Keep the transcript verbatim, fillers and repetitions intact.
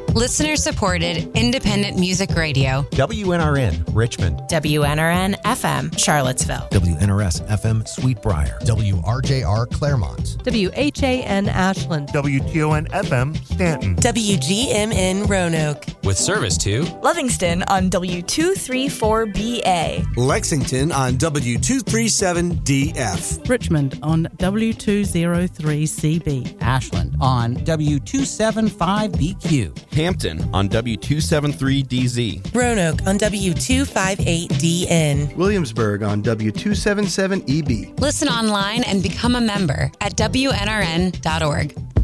Listener-supported, independent music radio. W N R N, Richmond. W N R N F M, Charlottesville. W N R S F M, Sweetbriar. W R J R, Claremont. W H A N, Ashland. W T O N F M, Stanton. W G M N, Roanoke. With service to Livingston on W two thirty-four B A. Lexington on W two thirty-seven D F. Richmond on W two oh three C B. Ashland on W two seventy-five B Q. Hampton on W two seventy-three D Z. Roanoke on W two fifty-eight D N. Williamsburg on W two seventy-seven E B. Listen online and become a member at W N R N dot org.